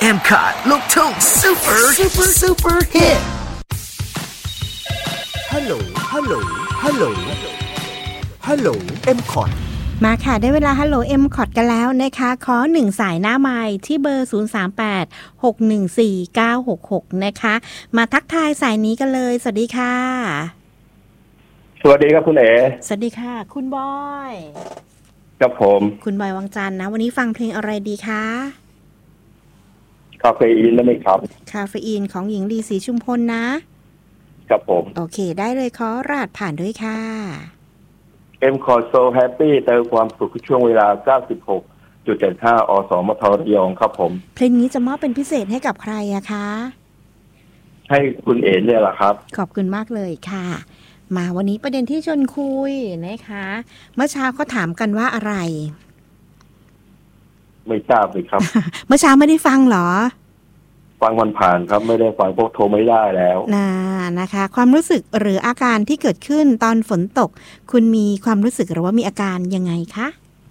M-Cot ลูกทุ่ง super hit ฮัลโหล M-Cot มาค่ะได้เวลาฮัลโหล M-Cot กันแล้วนะคะขอ1สายหน้าไมค์ที่เบอร์038-614-966นะคะมาทักทายสายนี้กันเลยสวัสดีค่ะสวัสดีครับคุณเอ๋สวัสดีค่ะคุณบอยครับผมคุณบอยวังจันทร์นะวันนี้ฟังเพลงอะไรดีคะคาเฟอีนได้ไหมครับคาเฟอีนของหญิงลีศรีชุมพลนะครับผมโอเคได้เลยขอราดผ่านด้วยค่ะ M-Cot So Happy เติมความสุขช่วงเวลา 96.75 อสมทระยองครับผมเพลงนี้จะมอบเป็นพิเศษให้กับใครอะคะให้คุณเอ๋เนี่ยแหละครับขอบคุณมากเลยค่ะมาวันนี้ประเด็นที่ชวนคุยนะคะเมื่อเช้าเขาถามกันว่าอะไรไม่ทราบเลยครับเมื่อเช้าไม่ได้ฟังเหรอฟังผ่านครับไม่ได้ฟังพวกโทรไม่ได้แล้วนะคะความรู้สึกหรืออาการที่เกิดขึ้นตอนฝนตกคุณมีความรู้สึกหรือว่ามีอาการยังไงคะ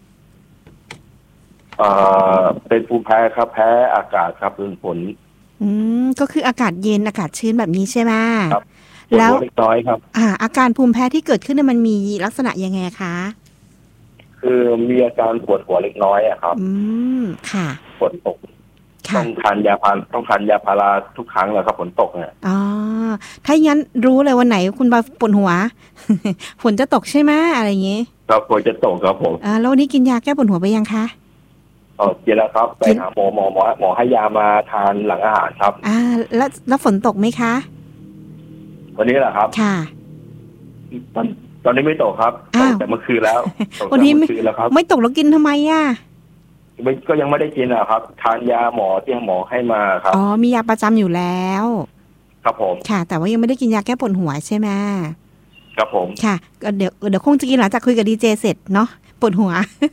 เป็นภูมิแพ้ครับแพ้อากาศครับเป็นฝนก็คืออากาศเย็นอากาศชื้นแบบนี้ใช่ไหมครับแล้วเล็กน้อยครับอาการภูมิแพ้ที่เกิดขึ้นมันมีลักษณะยังไงคะคือมีอาการปวดหัวเล็กน้อยอะครับค่ะฝนตกต้องทานยาพาราทุกครั้งเลยครับฝนตกเนี่ยอ๋อถ้าอย่างนั้นรู้เลยวันไหนคุณบาปวดหัว ฝนจะตกใช่ไหมอะไรอย่างงี้ครับฝนจะตกครับผมแล้ววันนี้กินยาแก้ปวดหัวไปยังคะกินแล้วครับไปหาหมอให้ยามาทานหลังอาหารครับแล้วฝนตกไหมคะวันนี้แหละครับค่ะตอนนี้ไม่ตกครับแต่เมื่อคืนแล้ววันนี้ไม่ตกแล้วกินทำไมอ่ะก็ยังไม่ได้กินอะครับทานยาหมอที่หมอให้มาครับมียาประจำอยู่แล้วครับผมค่ะแต่ว่ายังไม่ได้กินยาแก้ปวดหัวใช่ไหมครับผมค่ะก็เดี๋ยวคงจะกินหลังจากคุยกับดีเจเสร็จเนาะปวดหัว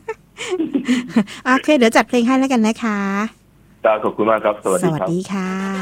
โอเคเดี๋ยวจัดเพลงให้แล้วกันนะคะขอบคุณมากครับสวัสดีค่ะ